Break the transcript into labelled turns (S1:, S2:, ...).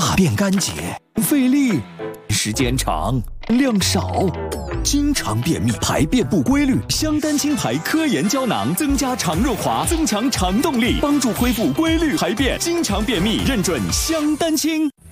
S1: 大便干结，费力，时间长，量少。经常便秘、排便不规律，香丹清排科研胶囊增加肠润滑，增强肠动力，帮助恢复规律排便。经常便秘，认准香丹清。